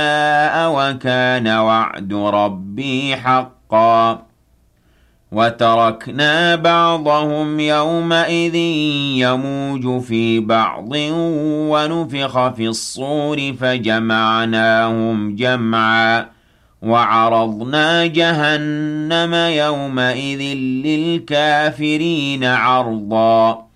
وكان وعد ربي حقا وتركنا بعضهم يومئذ يموج في بعض ونفخ في الصور فجمعناهم جمعا وعرضنا جهنم يومئذ للكافرين عرضا